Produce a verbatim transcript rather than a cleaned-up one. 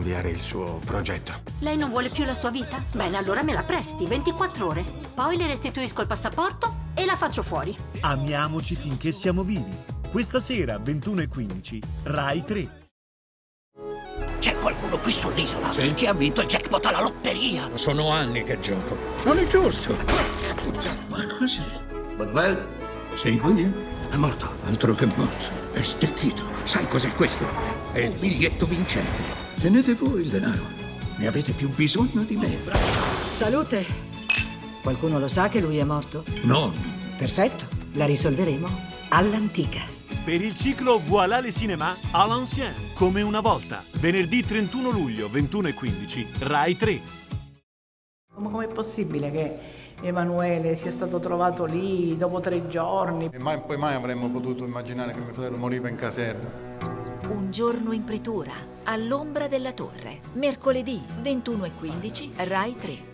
cambiare il suo progetto. Lei non vuole più la sua vita? Bene, allora me la presti, ventiquattro ore. Poi le restituisco il passaporto e la faccio fuori. Amiamoci finché siamo vivi. Questa sera, ventuno e quindici, Rai tre. C'è qualcuno qui sull'isola sì? che ha vinto il jackpot alla lotteria. Sono anni che gioco. Non è giusto. Ma così? Botwell? Sì, quindi? È morto. Altro che morto. È stecchito. Sai cos'è questo? È il biglietto vincente. Tenete voi il denaro. Ne avete più bisogno di me. Salute. Qualcuno lo sa che lui è morto? No. Perfetto. La risolveremo all'antica. Per il ciclo Voilà le cinéma à l'ancien, come una volta. Venerdì trentuno luglio, ventuno e quindici, Rai tre. Ma com'è possibile che Emanuele sia stato trovato lì dopo tre giorni? E mai, poi mai avremmo potuto immaginare che mio fratello moriva in caserma. Un giorno in pretura, all'ombra della torre. Mercoledì ventuno e quindici, Rai tre.